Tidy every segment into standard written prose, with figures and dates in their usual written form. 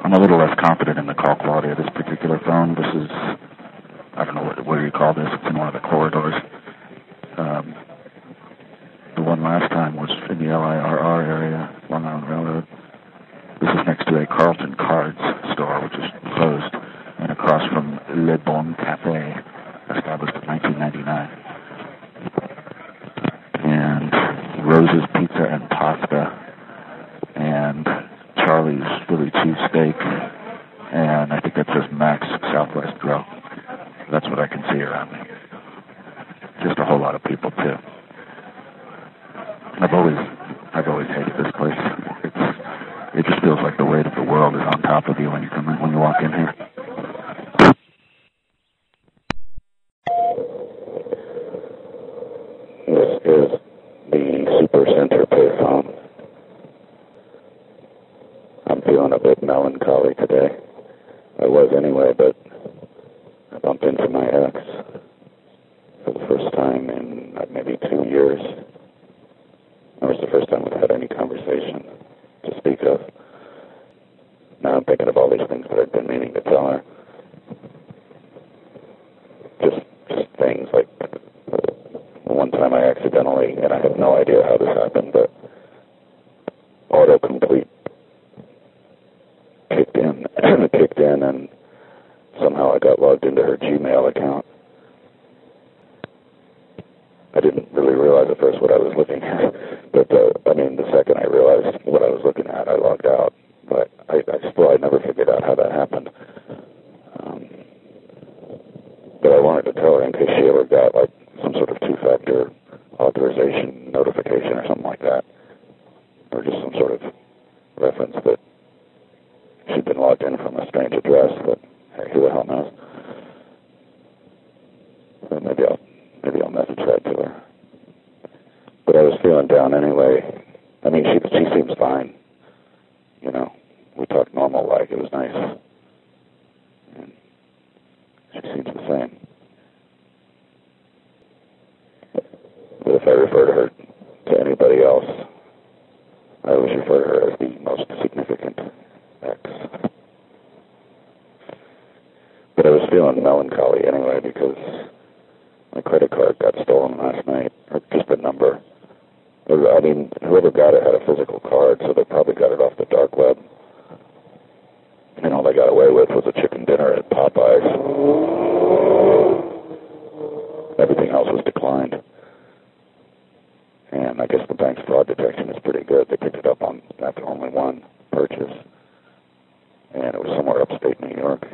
I'm a little less confident in the call quality of this particular phone. This is, I don't know, what do you call this? It's in one of the corridors. The one last time was in the LIRR area, Long Island Railroad. This is next to a Carlton Cards store, which is closed, and across from Le Bon Cafe, established in 1999. And Rose's Pizza and Pasta, and Charlie's Philly Cheesesteak, and I think that says Max Southwest Grill. That's what I can see around me. Just a whole lot of people, too. I've always hated this place. It just feels like the weight of the world is on top of you when you walk in here. This is the Super Center payphone. I'm feeling a bit melancholy today. I was anyway, but I bumped into my ex for the first time in maybe 2 years. That was the first time we've had any conversation to speak of. Now I'm thinking of all these things that I've been meaning to tell her. Just things like one time I accidentally, and I have no idea how this happened, but autocomplete kicked in, and somehow I got logged into her Gmail account. I didn't really realize at first what I was looking at, but the second I realized what I was looking at, I logged out. But I never figured out how that happened. But I wanted to tell her in case she ever got like some sort of two-factor authorization notification or something like that, or just some sort of reference that she'd been logged in from a strange address. But hey, who the hell knows? But maybe I'll message that to her. But I was feeling down anyway. I mean, she seems fine. You know, we talked normal like. It was nice. And she seems the same. But if I refer to her to anybody else, I always refer to her as the most significant ex. But I was feeling melancholy anyway because my credit card got stolen last night, or just the number. I mean, whoever got it had a physical card, so they probably got it off the dark web. And all they got away with was a chicken dinner at Popeyes. Everything else was declined. And I guess the bank's fraud detection is pretty good. They picked it up on after only one purchase. And it was somewhere upstate New York.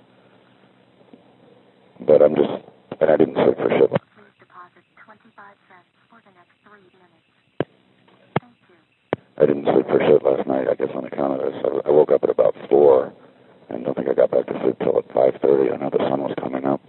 But I didn't sleep for shit. Please deposit 25 cents for the next 3 minutes. Thank you. I didn't sleep for shit last night, I guess, on account of this. I woke up at about 4, and I don't think I got back to sleep till at 5:30. I know the sun was coming up.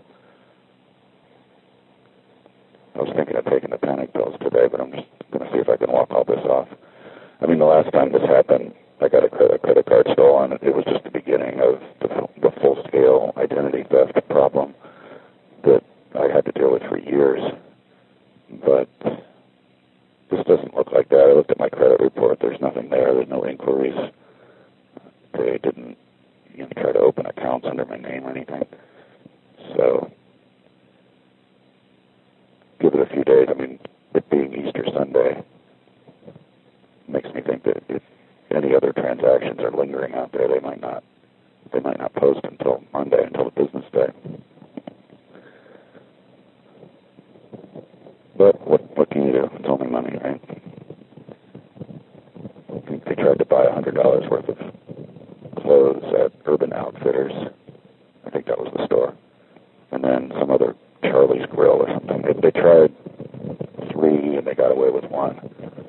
I was thinking of taking the panic pills today, but I'm just going to see if I can walk all this off. I mean, the last time this happened, I got a credit card stolen. It was just the beginning of the full-scale identity theft problem that I had to deal with for years. But this doesn't look like that. I looked at my credit report. There's nothing there. There's no inquiries. They didn't try to open accounts under my name or anything. So give it a few days. I mean, it being Easter Sunday makes me think that if any other transactions are lingering out there, they might not post until Monday, until the business day. But what can you do? It's only money, right? I think they tried to buy $100 worth of clothes at Urban Outfitters. I think that was the store. And then some other Charlie's Grill or something. They tried 3 and they got away with 1.